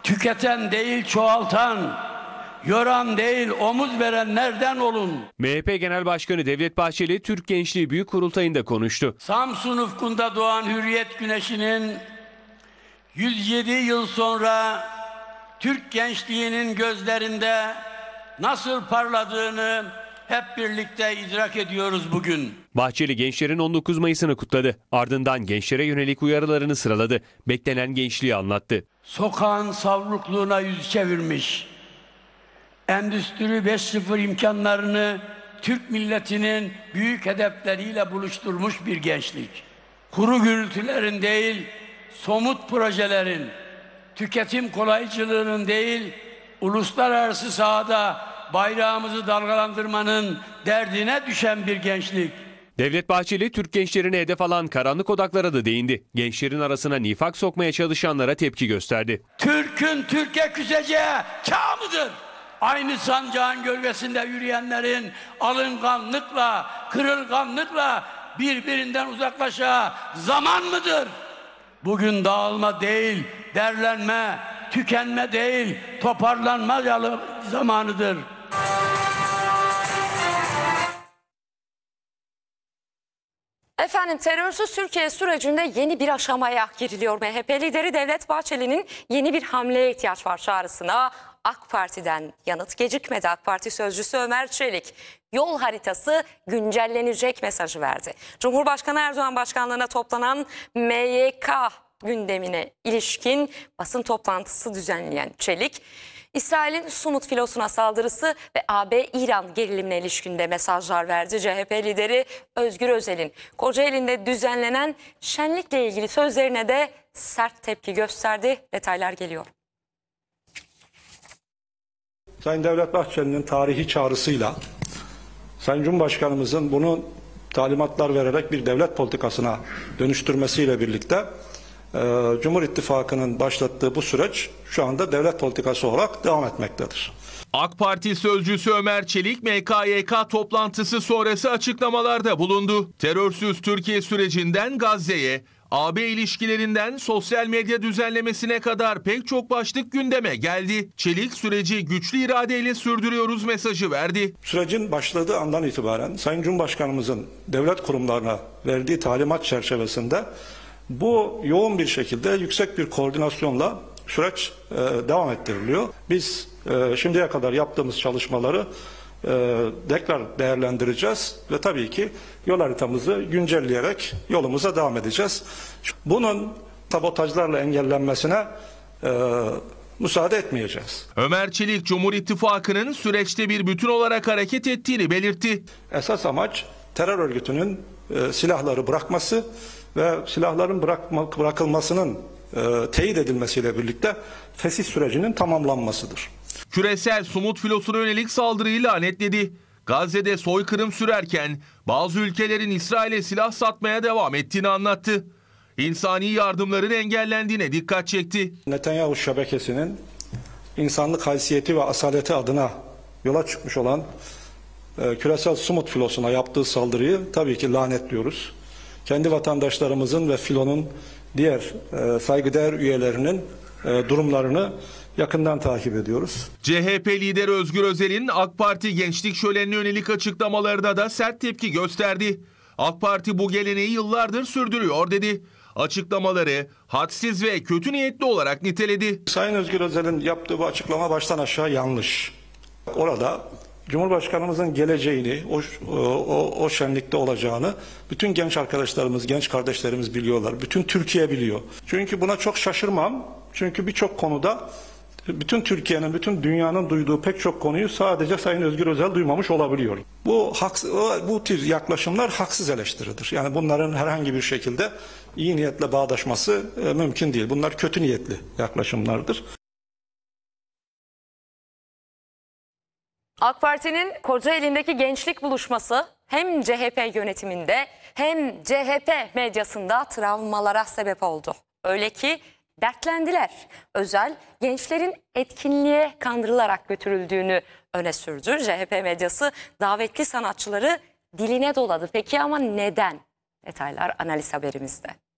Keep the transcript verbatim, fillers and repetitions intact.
Tüketen değil çoğaltan, yoran değil omuz verenlerden olun. M H P Genel Başkanı Devlet Bahçeli Türk Gençliği Büyük Kurultayı'nda konuştu. Samsun ufkunda doğan hürriyet güneşinin yüz yedi yıl sonra Türk gençliğinin gözlerinde nasıl parladığını hep birlikte idrak ediyoruz bugün. Bahçeli gençlerin on dokuz Mayıs'ını kutladı. Ardından gençlere yönelik uyarılarını sıraladı. Beklenen gençliği anlattı. Sokağın savrukluğuna yüz çevirmiş, Endüstri beş nokta sıfır imkanlarını Türk milletinin büyük hedefleriyle buluşturmuş bir gençlik. Kuru gürültülerin değil, somut projelerin, tüketim kolaycılığının değil, uluslararası sahada bayrağımızı dalgalandırmanın derdine düşen bir gençlik. Devlet Bahçeli Türk gençlerini hedef alan karanlık odaklara da değindi. Gençlerin arasına nifak sokmaya çalışanlara tepki gösterdi. Türk'ün Türkiye küseceği çağ mıdır? Aynı sancağın gölgesinde yürüyenlerin alınganlıkla, kırılganlıkla birbirinden uzaklaşacağı zaman mıdır? Bugün dağılma değil, derlenme, tükenme değil, toparlanma zamanıdır. Efendim, terörsüz Türkiye sürecinde yeni bir aşamaya giriliyor. M H P lideri Devlet Bahçeli'nin yeni bir hamleye ihtiyaç var çağrısına AK Parti'den yanıt gecikmedi. AK Parti sözcüsü Ömer Çelik yol haritası güncellenecek mesajı verdi. Cumhurbaşkanı Erdoğan başkanlığına toplanan M Y K gündemine ilişkin basın toplantısı düzenleyen Çelik, İsrail'in Sumut filosuna saldırısı ve A B-İran gerilimine ilişkin de mesajlar verdi. C H P lideri Özgür Özel'in Kocaeli'nde düzenlenen şenlikle ilgili sözlerine de sert tepki gösterdi. Detaylar geliyor. Sayın Devlet Bahçeli'nin tarihi çağrısıyla Sayın Cumhurbaşkanımızın bunu talimatlar vererek bir devlet politikasına dönüştürmesiyle birlikte e, Cumhur İttifakı'nın başlattığı bu süreç şu anda devlet politikası olarak devam etmektedir. AK Parti sözcüsü Ömer Çelik M K Y K toplantısı sonrası açıklamalarda bulundu. Terörsüz Türkiye sürecinden Gazze'ye, A B ilişkilerinden sosyal medya düzenlemesine kadar pek çok başlık gündeme geldi. Çelik süreci güçlü iradeyle sürdürüyoruz mesajı verdi. Sürecin başladığı andan itibaren Sayın Cumhurbaşkanımızın devlet kurumlarına verdiği talimat çerçevesinde bu yoğun bir şekilde yüksek bir koordinasyonla süreç e, devam ettiriliyor. Biz e, şimdiye kadar yaptığımız çalışmaları e, tekrar değerlendireceğiz ve tabii ki yol haritamızı güncelleyerek yolumuza devam edeceğiz. Bunun sabotajlarla engellenmesine e, müsaade etmeyeceğiz. Ömer Çelik, Cumhur İttifakı'nın süreçte bir bütün olarak hareket ettiğini belirtti. Esas amaç terör örgütünün e, silahları bırakması ve silahların bırakma, bırakılmasının e, teyit edilmesiyle birlikte fesih sürecinin tamamlanmasıdır. Küresel Sumut filosuna yönelik saldırıyı lanetledi. Gazze'de soykırım sürerken bazı ülkelerin İsrail'e silah satmaya devam ettiğini anlattı. İnsani yardımların engellendiğine dikkat çekti. Netanyahu şebekesinin insanlık haysiyeti ve asaleti adına yola çıkmış olan e, küresel Sumut filosuna yaptığı saldırıyı tabii ki lanetliyoruz. Kendi vatandaşlarımızın ve filonun diğer e, saygıdeğer üyelerinin e, durumlarını yakından takip ediyoruz. C H P lideri Özgür Özel'in AK Parti gençlik şölenine yönelik açıklamalarında da sert tepki gösterdi. AK Parti bu geleneği yıllardır sürdürüyor dedi. Açıklamaları hadsiz ve kötü niyetli olarak niteledi. Sayın Özgür Özel'in yaptığı bu açıklama baştan aşağı yanlış. Orada Cumhurbaşkanımızın geleceğini, o, o, o şenlikte olacağını bütün genç arkadaşlarımız, genç kardeşlerimiz biliyorlar. Bütün Türkiye biliyor. Çünkü buna çok şaşırmam. Çünkü birçok konuda bütün Türkiye'nin, bütün dünyanın duyduğu pek çok konuyu sadece Sayın Özgür Özel duymamış olabiliyor. Bu haksız, bu tür yaklaşımlar haksız eleştiridir. Yani bunların herhangi bir şekilde iyi niyetle bağdaşması e, mümkün değil. Bunlar kötü niyetli yaklaşımlardır. AK Parti'nin Kocaeli'ndeki gençlik buluşması hem C H P yönetiminde hem C H P medyasında travmalara sebep oldu. Öyle ki dertlendiler. Özel, gençlerin etkinliğe kandırılarak götürüldüğünü öne sürdü. C H P medyası davetli sanatçıları diline doladı. Peki ama neden? Detaylar analiz haberimizde.